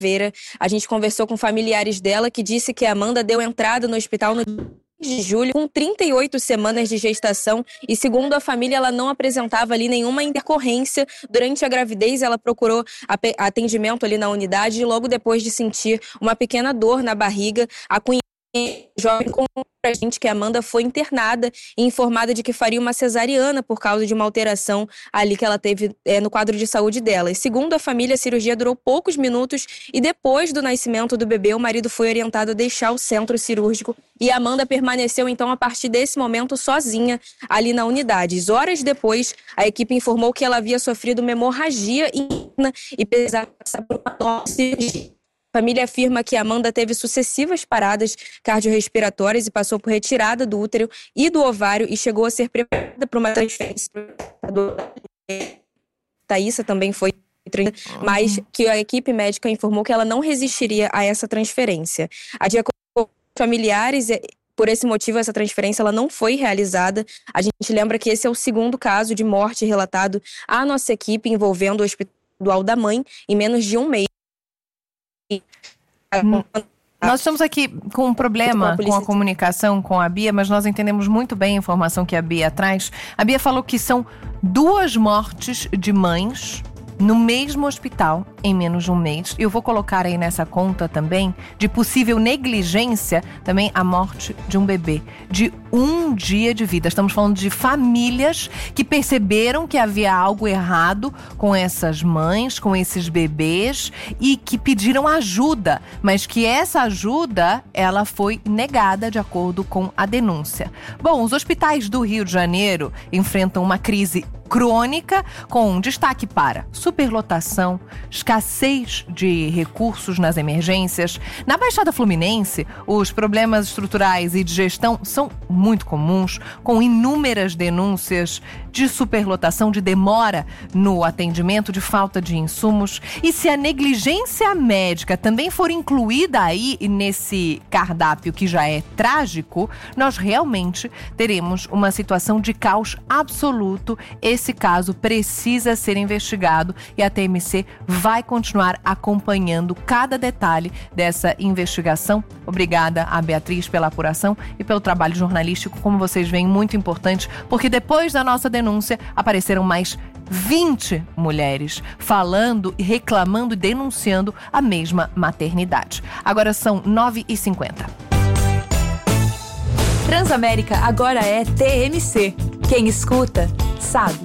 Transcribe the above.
A gente conversou com familiares dela que disse que a Amanda deu entrada no hospital no de julho, com 38 semanas de gestação, e segundo a família, ela não apresentava ali nenhuma intercorrência. Durante a gravidez, ela procurou atendimento ali na unidade e logo depois de sentir uma pequena dor na barriga, a cunhada jovem contou pra gente que a Amanda foi internada e informada de que faria uma cesariana por causa de uma alteração ali que ela teve no quadro de saúde dela. E segundo a família, a cirurgia durou poucos minutos e depois do nascimento do bebê, o marido foi orientado a deixar o centro cirúrgico e a Amanda permaneceu então a partir desse momento sozinha ali na unidade. Horas depois, a equipe informou que ela havia sofrido uma hemorragia interna e precisava passar por uma nova cirurgia. A família afirma que Amanda teve sucessivas paradas cardiorrespiratórias e passou por retirada do útero e do ovário e chegou a ser preparada para uma transferência. Thaísa também foi, mas que a equipe médica informou que ela não resistiria a essa transferência. De acordo com familiares, por esse motivo, essa transferência ela não foi realizada. A gente lembra que esse é o segundo caso de morte relatado à nossa equipe envolvendo o Hospital da Mãe em menos de um mês. Nós estamos aqui com um problema com a comunicação com a Bia, mas nós entendemos muito bem a informação que a Bia traz. A Bia falou que são 2 mortes de mães no mesmo hospital em menos de um mês. Eu vou colocar aí nessa conta também de possível negligência também a morte de um bebê, de um dia de vida. Estamos falando de famílias que perceberam que havia algo errado com essas mães, com esses bebês e que pediram ajuda, mas que essa ajuda ela foi negada de acordo com a denúncia. Bom, os hospitais do Rio de Janeiro enfrentam uma crise crônica, com destaque para superlotação, escassez de recursos nas emergências. Na Baixada Fluminense, os problemas estruturais e de gestão são muito comuns, com inúmeras denúncias de superlotação, de demora no atendimento, de falta de insumos. E se a negligência médica também for incluída aí nesse cardápio que já é trágico, nós realmente teremos uma situação de caos absoluto. Esse caso precisa ser investigado e a TMC vai continuar acompanhando cada detalhe dessa investigação. Obrigada a Beatriz pela apuração e pelo trabalho jornalístico, como vocês veem, muito importante, porque depois da nossa denúncia apareceram mais 20 mulheres falando, reclamando e denunciando a mesma maternidade. Agora são 9h50. Transamérica agora é TMC. Quem escuta, sabe.